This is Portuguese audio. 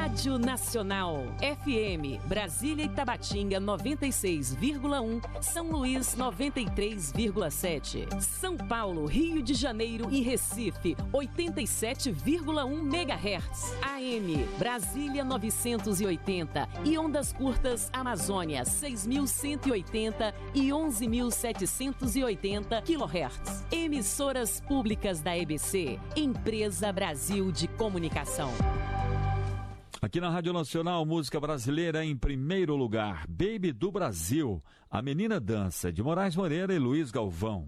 Rádio Nacional, FM, Brasília e Tabatinga 96,1, São Luís 93,7, São Paulo, Rio de Janeiro e Recife 87,1 MHz, AM, Brasília 980 e ondas curtas Amazônia 6.180 e 11.780 kHz. Emissoras públicas da EBC, Empresa Brasil de Comunicação. Aqui na Rádio Nacional, música brasileira em primeiro lugar. Baby do Brasil, A Menina Dança, de Moraes Moreira e Luiz Galvão.